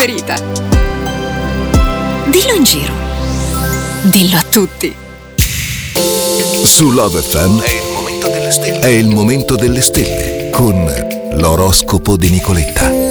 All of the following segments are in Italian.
preferita. Dillo in giro. Dillo a tutti. Su Love FM è il momento delle stelle con l'oroscopo di Nicoletta.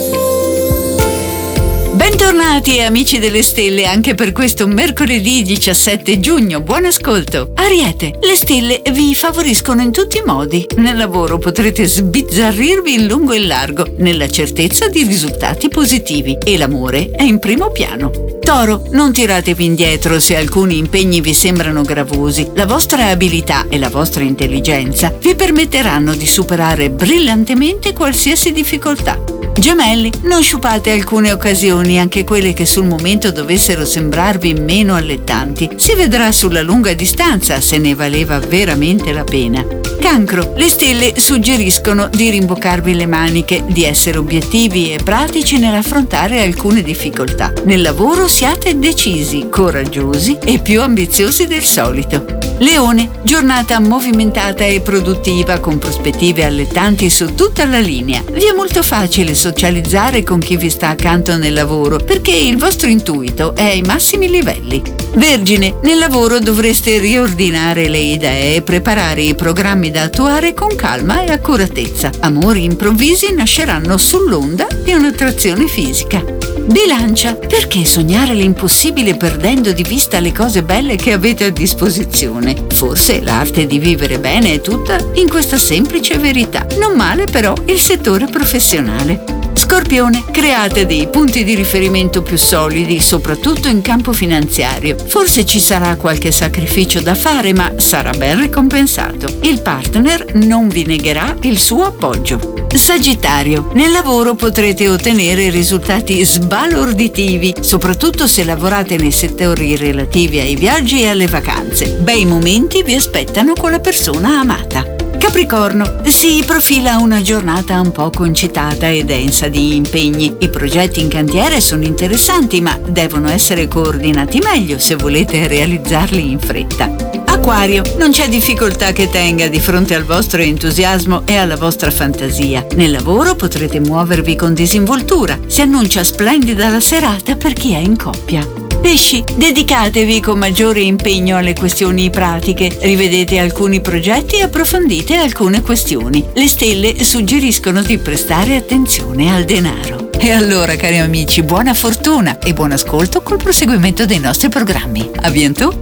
Bentornati amici delle stelle anche per questo mercoledì 17 giugno. Buon ascolto. Ariete, le stelle vi favoriscono in tutti i modi. Nel lavoro potrete sbizzarrirvi in lungo e in largo, nella certezza di risultati positivi, e l'amore è in primo piano. Toro, non tiratevi indietro se alcuni impegni vi sembrano gravosi. La vostra abilità e la vostra intelligenza vi permetteranno di superare brillantemente qualsiasi difficoltà. Gemelli, non sciupate alcune occasioni, anche quelle che sul momento dovessero sembrarvi meno allettanti. Si vedrà sulla lunga distanza se ne valeva veramente la pena. Cancro, le stelle suggeriscono di rimboccarvi le maniche, di essere obiettivi e pratici nell'affrontare alcune difficoltà. Nel lavoro siate decisi, coraggiosi e più ambiziosi del solito. Leone, giornata movimentata e produttiva con prospettive allettanti su tutta la linea. Vi è molto facile socializzare con chi vi sta accanto nel lavoro perché il vostro intuito è ai massimi livelli. Vergine, nel lavoro dovreste riordinare le idee e preparare i programmi da attuare con calma e accuratezza. Amori improvvisi nasceranno sull'onda di un'attrazione fisica. Bilancia, perché sognare l'impossibile perdendo di vista le cose belle che avete a disposizione? Forse l'arte di vivere bene è tutta in questa semplice verità. Non male però il settore professionale. Scorpione, create dei punti di riferimento più solidi, soprattutto in campo finanziario. Forse ci sarà qualche sacrificio da fare, ma sarà ben ricompensato. Il partner non vi negherà il suo appoggio. Sagittario, nel lavoro potrete ottenere risultati sbalorditivi, soprattutto se lavorate nei settori relativi ai viaggi e alle vacanze. Bei momenti vi aspettano con la persona amata. Capricorno, si profila una giornata un po' concitata e densa di impegni. I progetti in cantiere sono interessanti, ma devono essere coordinati meglio se volete realizzarli in fretta. Acquario, non c'è difficoltà che tenga di fronte al vostro entusiasmo e alla vostra fantasia. Nel lavoro potrete muovervi con disinvoltura. Si annuncia splendida la serata per chi è in coppia. Pesci, dedicatevi con maggiore impegno alle questioni pratiche, rivedete alcuni progetti e approfondite alcune questioni. Le stelle suggeriscono di prestare attenzione al denaro. E allora, cari amici, buona fortuna e buon ascolto col proseguimento dei nostri programmi. A bientôt!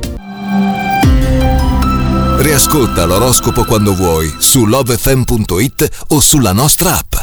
Riascolta l'oroscopo quando vuoi su lovefm.it o sulla nostra app.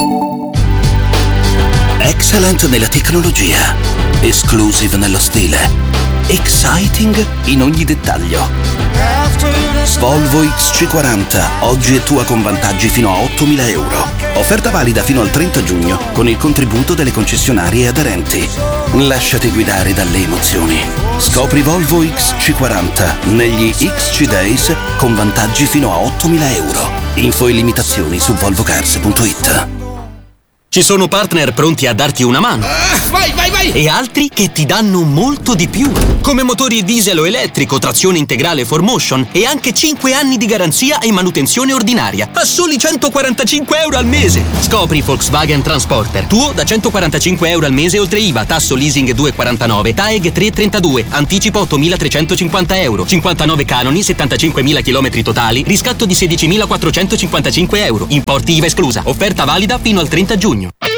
Excellent nella tecnologia, exclusive nello stile, exciting in ogni dettaglio. Volvo XC40, oggi è tua con vantaggi fino a 8.000 euro. Offerta valida fino al 30 giugno con il contributo delle concessionarie aderenti. Lasciati guidare dalle emozioni. Scopri Volvo XC40 negli XC Days con vantaggi fino a 8.000 euro. Info e limitazioni su volvocars.it. Ci sono partner pronti a darti una mano. Vai! E altri che ti danno molto di più. Come motori diesel o elettrico, trazione integrale 4Motion e anche 5 anni di garanzia e manutenzione ordinaria a soli 145 euro al mese. Scopri Volkswagen Transporter. Tuo da 145 euro al mese oltre IVA, tasso leasing 2,49, TAEG 3,32, anticipo 8.350 euro, 59 canoni, 75.000 km totali, riscatto di 16.455 euro, importi IVA esclusa. Offerta valida fino al 30 giugno.